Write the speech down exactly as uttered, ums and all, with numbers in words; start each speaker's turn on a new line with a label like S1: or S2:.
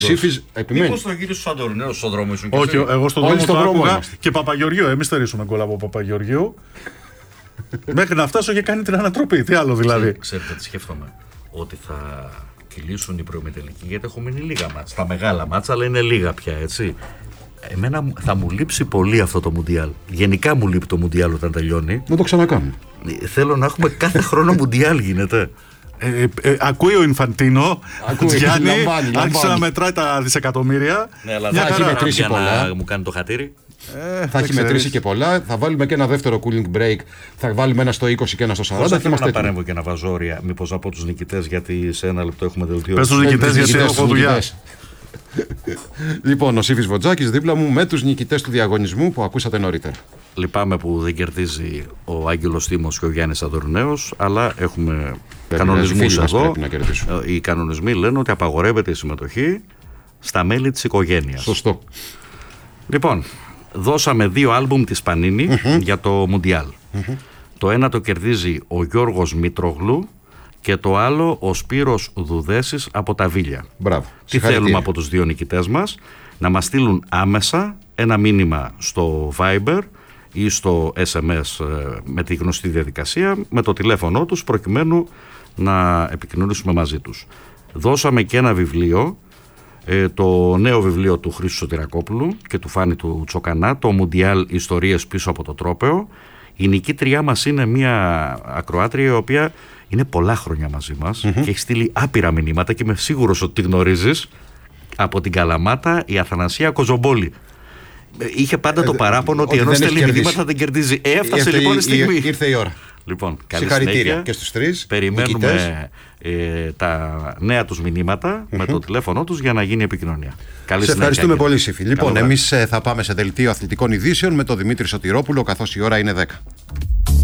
S1: Ψήφιζε. Επιμένει.
S2: Μήπως το γύρισε στον Αντωνέο στον δρόμο ήσουν?
S3: Όχι, εγώ στον
S1: Όλοι
S3: δρόμο
S1: στον
S3: το
S1: δρόμο
S3: άκουγα
S1: είμαστε.
S3: και Παπαγεωργίου. Εμείς στερήσουμε γκολ από Παπαγεωργίου. Μέχρι να φτάσω είχε κάνει την ανατροπή. Τι άλλο δηλαδή.
S2: Ξέρετε τι σκέφτομαι? Ότι θα κυλήσουν οι προημιτελικοί, γιατί έχουν μείνει λίγα μάτσα. Τα μεγάλα μάτσα, αλλά είναι λίγα πια, έτσι. Εμένα θα μου λείψει πολύ αυτό το Μουντιάλ. Γενικά μου λείπει το Μουντιάλ όταν τελειώνει.
S1: Να το ξανακάνουμε.
S2: Θέλω να έχουμε κάθε χρόνο Μουντιάλ, γίνεται.
S3: Ε, ε, ακούει ο Ινφαντίνο,
S1: Ακούει,
S3: Γιάννη,
S1: λαμβάνει,
S3: άρχισε
S1: λαμβάνει.
S3: να μετράει τα δισεκατομμύρια.
S2: Ναι, αλλά
S3: Μια
S2: θα
S3: χαρά.
S1: έχει μετρήσει
S2: για
S1: πολλά.
S2: να μου κάνει το χατήρι.
S3: Ε,
S1: Θα έχει
S3: δεν
S1: μετρήσει
S3: ξέρεις.
S1: και πολλά. Θα βάλουμε και ένα δεύτερο cooling break. Θα βάλουμε ένα στο είκοσι και ένα στο
S2: Πώς
S1: σαράντα.
S2: θα
S1: Και
S2: θέλω
S1: είμαστε
S2: να
S1: έτοιμοι.
S2: παρέμβω και να βάζω όρια? Μήπως από τους νικητές, γιατί σε ένα λεπτό έχουμε δελτίο.
S3: Πες τους
S1: Με
S3: νικητές
S1: τους
S3: γιατί
S1: νικητές,
S3: έχω
S1: τους
S3: δουλειά.
S1: νικητές. Λοιπόν, ο Σύφης Βοτζάκης δίπλα μου με τους νικητές του διαγωνισμού που ακούσατε νωρίτερα.
S2: Λυπάμαι που δεν κερδίζει ο Άγγελος Τίμος και ο Γιάννης Αδωρνέος, αλλά έχουμε κανονισμούς
S1: φίλοι μας
S2: εδώ.
S1: πρέπει να κερδίσουν.
S2: Ε, Οι κανονισμοί λένε ότι απαγορεύεται η συμμετοχή στα μέλη της οικογένειας.
S1: Σωστό.
S2: Λοιπόν, δώσαμε δύο άλμπουμ της Πανίνη για το Μουντιάλ. Το ένα το κερδίζει ο Γιώργος Μητρογλου και το άλλο ο Σπύρος Δουδέσης από τα Βίλια.
S1: Μπράβο.
S2: Τι
S1: Συγχαρητήρια.
S2: θέλουμε από τους δύο νικητές μας? Να μας στείλουν άμεσα ένα μήνυμα στο Viber ή στο ες εμ ες ε, με τη γνωστή διαδικασία, με το τηλέφωνο τους, προκειμένου να επικοινωνήσουμε μαζί τους. Δώσαμε και ένα βιβλίο, ε, το νέο βιβλίο του Χρήστου Σωτηρακόπουλου και του Φάνη του Τσοκανά, το Μουντιάλ Ιστορίες πίσω από το τρόπαιο. Η νικήτριά μας είναι μια ακροάτρια η οποία είναι πολλά χρόνια μαζί μας και έχει στείλει άπειρα μηνύματα και είμαι σίγουρος ότι τη γνωρίζεις, από την Καλαμάτα, η Αθανασία Κοζομπόλη. Ε, Είχε πάντα το παράπονο ότι
S1: ότι
S2: ενώ
S1: δεν έχει
S2: στέλνει
S1: κερδίσει.
S2: μηνύματα δεν κερδίζει. Ε, έφτασε
S1: Ήρθε
S2: λοιπόν η
S1: η-
S2: στιγμή.
S1: Ήρθε η ώρα.
S2: Λοιπόν, καλή
S1: Συγχαρητήρια
S2: συνέχεια.
S1: και στους τρεις
S2: Περιμένουμε ε, τα νέα τους μηνύματα με το τηλέφωνο τους για να γίνει επικοινωνία. Καλή
S1: Σε
S2: συνέχεια,
S1: ευχαριστούμε
S2: κύριε.
S1: πολύ, Σύφη. Λοιπόν,
S2: Καλό βράδυ.
S1: εμείς ε, θα πάμε σε δελτίο αθλητικών ειδήσεων με τον Δημήτρη Σωτηρόπουλο, καθώς η ώρα είναι δέκα.